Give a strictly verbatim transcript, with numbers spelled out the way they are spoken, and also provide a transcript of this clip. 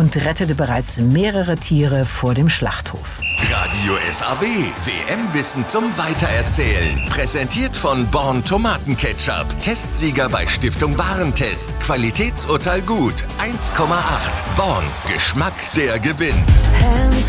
und rettete bereits mehrere Tiere vor dem Schlachthof. Radio S A W, W M-Wissen zum Weitererzählen. Präsentiert von Born Tomatenketchup. Testsieger bei Stiftung Warentest. Qualitätsurteil gut. eins Komma acht. Born. Geschmack, der gewinnt.